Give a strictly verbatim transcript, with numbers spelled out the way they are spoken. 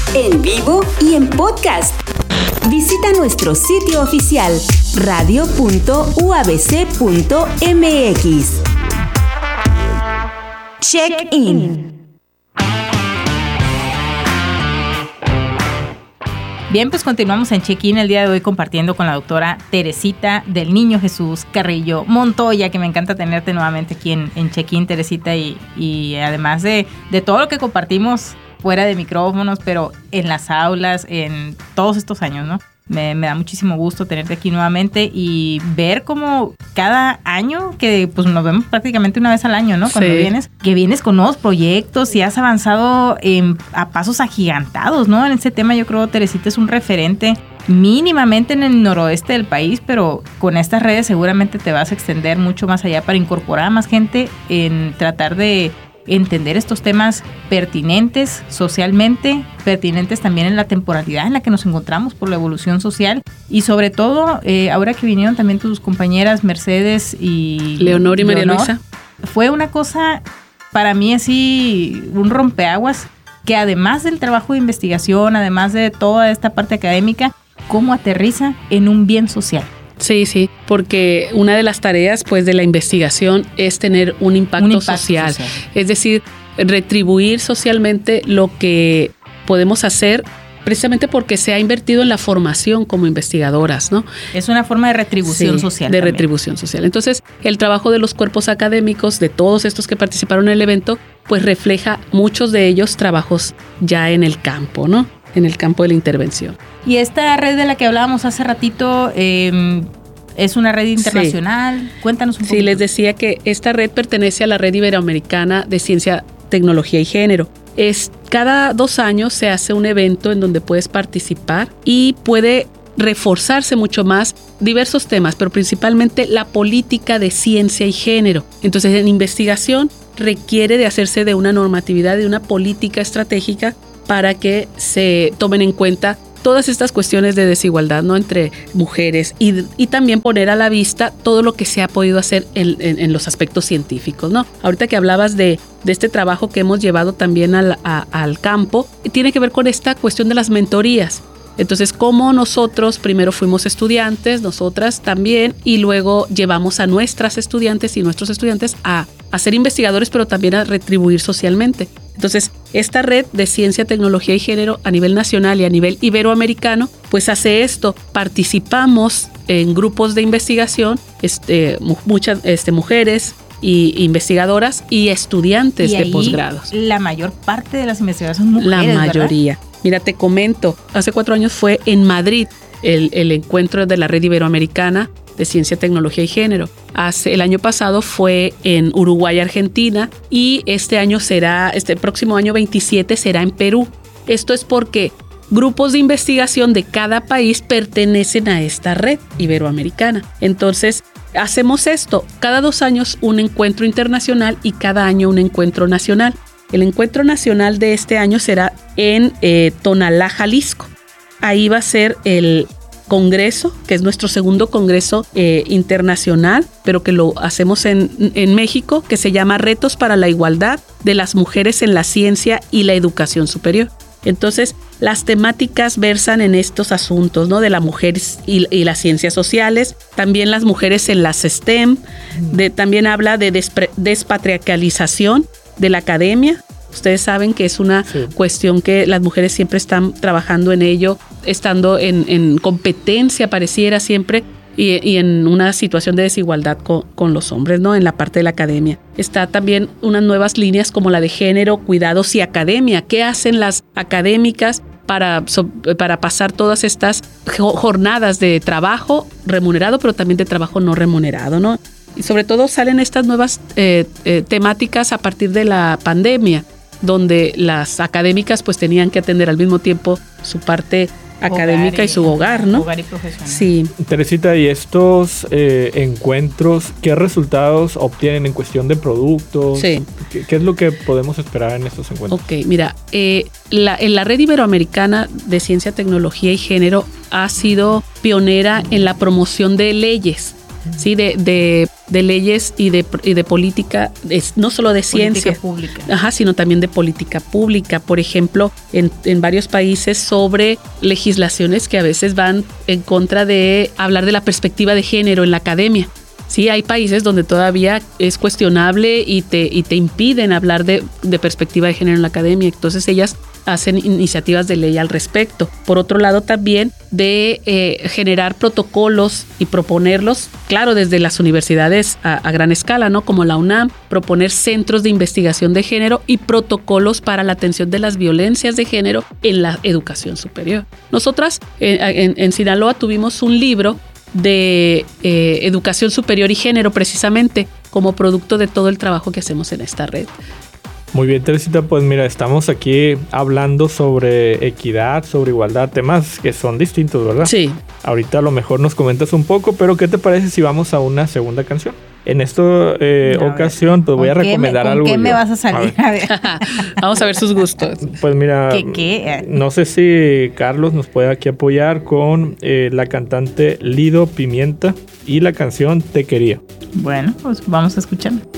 en vivo y en podcast. Visita nuestro sitio oficial radio punto u a b c punto m x. Check-in. Bien, pues continuamos en Check-in el día de hoy compartiendo con la doctora Teresita del Niño Jesús Carrillo Montoya, que me encanta tenerte nuevamente aquí en, en Check-in, Teresita, y, y además de, de todo lo que compartimos fuera de micrófonos, pero en las aulas, en todos estos años, ¿no? Me, me da muchísimo gusto tenerte aquí nuevamente y ver cómo cada año, que pues nos vemos prácticamente una vez al año, ¿no? Cuando sí. vienes, que vienes con nuevos proyectos y has avanzado en, a pasos agigantados, ¿no? En ese tema yo creo Teresita es un referente mínimamente en el noroeste del país, pero con estas redes seguramente te vas a extender mucho más allá para incorporar a más gente en tratar de entender estos temas pertinentes socialmente, pertinentes también en la temporalidad en la que nos encontramos por la evolución social y sobre todo, eh, ahora que vinieron también tus compañeras Mercedes y Leonor y María Leonor, Luisa. Fue una cosa para mí así, un rompeaguas, que además del trabajo de investigación, además de toda esta parte académica, cómo aterriza en un bien social. Sí, sí, porque una de las tareas pues de la investigación es tener un impacto, un impacto social. social, es decir, retribuir socialmente lo que podemos hacer precisamente porque se ha invertido en la formación como investigadoras, ¿no? Es una forma de retribución sí, social. De también. retribución social. Entonces, el trabajo de los cuerpos académicos, de todos estos que participaron en el evento, pues refleja muchos de ellos trabajos ya en el campo, ¿no? En el campo de la intervención. Y esta red de la que hablábamos hace ratito eh, es una red internacional. Sí. Cuéntanos un poco. Sí, les decía que esta red pertenece a la Red Iberoamericana de Ciencia, Tecnología y Género. Es, cada dos años se hace un evento en donde puedes participar y puede reforzarse mucho más diversos temas, pero principalmente la política de ciencia y género. Entonces, en investigación requiere de hacerse de una normatividad, de una política estratégica para que se tomen en cuenta todas estas cuestiones de desigualdad, ¿no? Entre mujeres y, y también poner a la vista todo lo que se ha podido hacer en, en, en los aspectos científicos, ¿no? Ahorita que hablabas de, de este trabajo que hemos llevado también al, a, al campo, tiene que ver con esta cuestión de las mentorías. Entonces, como nosotros primero fuimos estudiantes, nosotras también, y luego llevamos a nuestras estudiantes y nuestros estudiantes a, a ser investigadores, pero también a retribuir socialmente. Entonces, esta red de ciencia, tecnología y género a nivel nacional y a nivel iberoamericano, pues hace esto. Participamos en grupos de investigación, este, muchas este, mujeres y investigadoras y estudiantes y de posgrados. La mayor parte de las investigadoras son mujeres, La mayoría. ¿Verdad? Mira, te comento, hace cuatro años fue en Madrid el, el encuentro de la Red Iberoamericana de Ciencia, Tecnología y Género. Hace, el año pasado fue en Uruguay, Argentina, y este año será, este próximo año veintisiete será en Perú. Esto es porque grupos de investigación de cada país pertenecen a esta red iberoamericana. Entonces, hacemos esto, cada dos años un encuentro internacional y cada año un encuentro nacional. El encuentro nacional de este año será en eh, Tonalá, Jalisco. Ahí va a ser el congreso, que es nuestro segundo congreso eh, internacional, pero que lo hacemos en, en México, que se llama Retos para la Igualdad de las Mujeres en la Ciencia y la Educación Superior. Entonces, las temáticas versan en estos asuntos, ¿no? De las mujeres y, y las ciencias sociales, también las mujeres en las STEM, de, también habla de despre, despatriarcalización de la academia. Ustedes saben que es una sí. cuestión que las mujeres siempre están trabajando en ello, estando en, en competencia, pareciera siempre, y, y en una situación de desigualdad con, con los hombres, ¿no? En la parte de la academia. Está también unas nuevas líneas como la de género, cuidados y academia. ¿Qué hacen las académicas para, para pasar todas estas jornadas de trabajo remunerado, pero también de trabajo no remunerado, ¿no? Y sobre todo salen estas nuevas eh, eh, temáticas a partir de la pandemia, donde las académicas pues tenían que atender al mismo tiempo su parte académica y, y su hogar, ¿no? Hogar y profesional. Sí. Teresita, ¿y estos eh, encuentros, qué resultados obtienen en cuestión de productos? Sí. ¿Qué, qué es lo que podemos esperar en estos encuentros? Ok, mira, eh, la, en la Red Iberoamericana de Ciencia, Tecnología y Género ha sido pionera en la promoción de leyes. ¿sí? de, de, de leyes y de, y de política, es, no solo de ciencia, pública. Ajá, sino también de política pública. Por ejemplo, en, en varios países sobre legislaciones que a veces van en contra de hablar de la perspectiva de género en la academia. Sí, hay países donde todavía es cuestionable y te, y te impiden hablar de, de perspectiva de género en la academia. Entonces ellas hacen iniciativas de ley al respecto. Por otro lado, también de eh, generar protocolos y proponerlos, claro, desde las universidades a, a gran escala, ¿no? Como la UNAM, proponer centros de investigación de género y protocolos para la atención de las violencias de género en la educación superior. Nosotras eh, en, en Sinaloa tuvimos un libro de eh, educación superior y género, precisamente como producto de todo el trabajo que hacemos en esta red. Muy bien, Teresita, pues mira, estamos aquí hablando sobre equidad, sobre igualdad, temas que son distintos, ¿verdad? Sí. Ahorita a lo mejor nos comentas un poco, pero ¿qué te parece si vamos a una segunda canción? En esta eh, ocasión, pues voy a recomendar me, ¿con algo. ¿Con qué yo. me vas a salir? A ver. Vamos a ver sus gustos. Pues mira, ¿Qué, qué? no sé si Carlos nos puede aquí apoyar con eh, la cantante Lido Pimienta y la canción Te Quería. Bueno, pues vamos a escuchar.